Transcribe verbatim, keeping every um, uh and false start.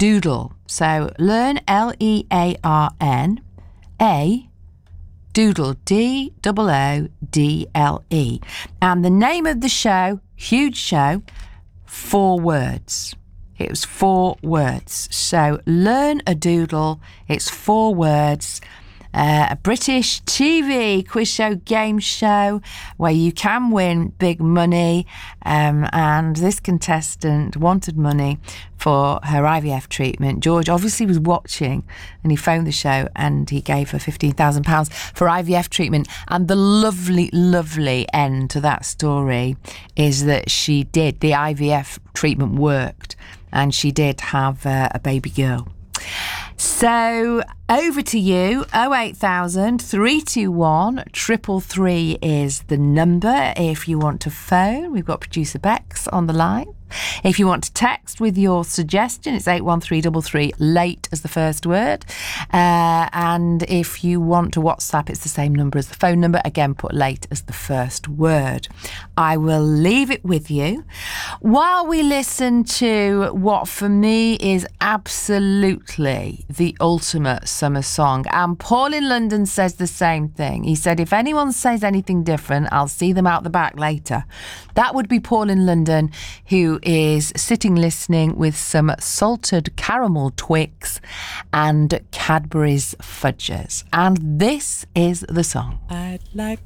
doodle. So learn, L E A R N, A, doodle, D O O D L E. And the name of the show, huge show, four words. It was four words. So learn a doodle, it's four words. Uh, a British T V quiz show, game show, where you can win big money. Um, and this contestant wanted money for her I V F treatment. George obviously was watching, and he phoned the show and he gave her fifteen thousand pounds for I V F treatment. And the lovely, lovely end to that story is that she did. The I V F treatment worked, and she did have uh, a baby girl. So over to you. Oh eight thousand, three two one, three three three is the number if you want to phone. We've got producer Bex on the line. If you want to text with your suggestion, it's eight one three three three, late as the first word. Uh, and if you want to WhatsApp, it's the same number as the phone number. Again, put late as the first word. I will leave it with you while we listen to what for me is absolutely the ultimate summer song. And Paul in London says the same thing. He said, if anyone says anything different, I'll see them out the back later. That would be Paul in London, who is sitting listening with some salted caramel Twix and Cadbury's Fudges. And this is the song. I'd like